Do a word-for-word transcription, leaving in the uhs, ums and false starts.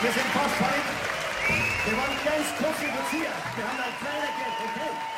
Wir sind fast fertig. Wir wollen ganz kurz reduzieren. Wir haben ein kleines Geld, okay?